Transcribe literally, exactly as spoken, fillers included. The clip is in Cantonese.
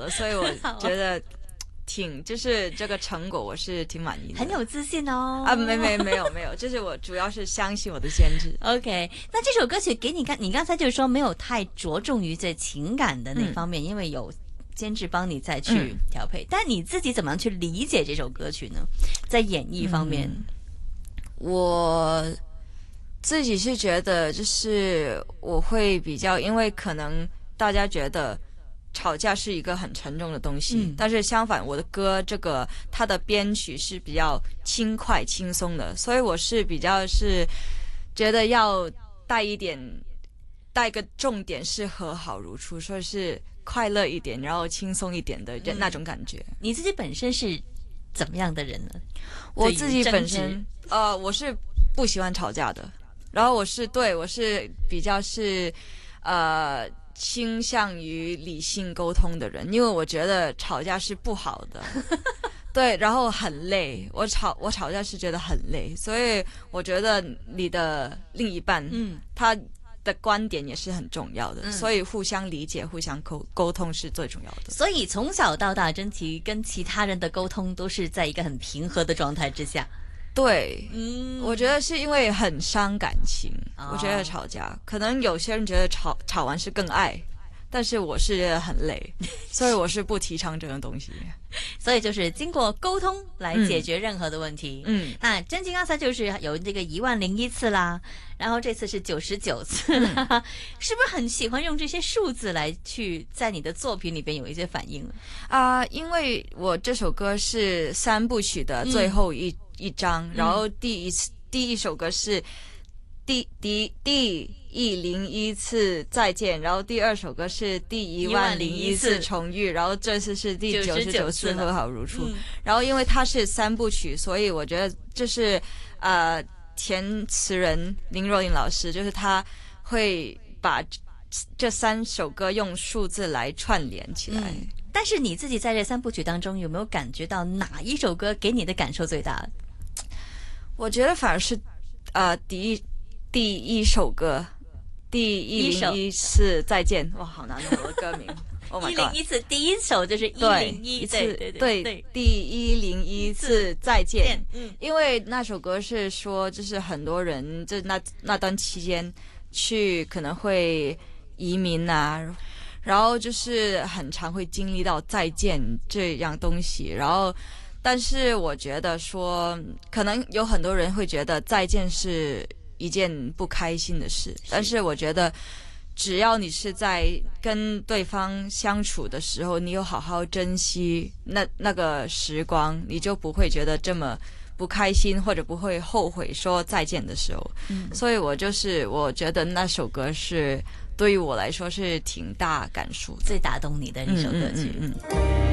的，所以我觉得挺就是这个成果我是挺满意的， 很有自信哦。 啊，没没没有没有，就是我主要是相信我的监制。 OK， 那这首歌曲给你看，你刚才就是说没有太着重于在情感的那方面，嗯、因为有监制帮你再去调配、嗯。但你自己怎么样去理解这首歌曲呢？在演绎方面， 嗯、我自己是觉得，就是我会比较，因为可能大家觉得吵架是一个很沉重的东西，嗯、但是相反，我的歌这个它的编曲是比较轻快轻松的，所以我是比较是觉得要带一点，带个重点是和好如初，所以是快乐一点，然后轻松一点的那种感觉。 嗯、你自己本身是怎么样的人呢？ 我自己本身，呃，我是不喜欢吵架的，然后我是对我是比较是，呃。倾向于理性沟通的人，因为我觉得吵架是不好的，对，然后很累。我吵我吵架是觉得很累，所以我觉得你的另一半，嗯，他的观点也是很重要的，嗯、所以互相理解、互相沟沟通是最重要的。 所以从小到大，真奇跟其他人的沟通都是在一个很平和的状态之下。 对，嗯，我觉得是因为很伤感情。哦、我觉得吵架，可能有些人觉得吵吵完是更爱，但是我是觉得很累，所以我是不提倡这种东西。 所以就是经过沟通来解决任何的问题。嗯，那真情刚才就是有这个一万零一次啦，然后这次是九十九次啦，嗯、是不是很喜欢用这些数字来去在你的作品里边有一些反应啊、呃？因为我这首歌是三部曲的最后一。嗯一张，然后第一次、嗯、第一首歌是第第第一零一次再见，然后第二首歌是第一万零一次重遇，然后这次是第九十九次和好如初。嗯、然后因为它是三部曲，所以我觉得就是呃填词人林若琳老师，就是他会把这三首歌用数字来串联起来。嗯、 但是你自己在这三部曲当中有没有感觉到哪一首歌给你的感受最大？ 我觉得反而是，呃，第一第一首歌，第一零一次再见，哇，好难懂我的歌名。Oh my god！ 一零一次第一首就是一零一次，对对对, 对，第一零一次再见。嗯，因为那首歌是说，就是很多人就那那段期间去可能会移民啊，然后就是很常会经历到再见这样东西，然后。但是我觉得说，可能有很多人会觉得再见是一件不开心的事，但是我觉得，只要你是在跟对方相处的时候，你有好好珍惜那那个时光，你就不会觉得这么不开心，或者不会后悔说再见的时候。嗯，所以我就是我觉得那首歌是对于我来说是挺大感触的， 最打动你的一首歌曲。嗯嗯嗯嗯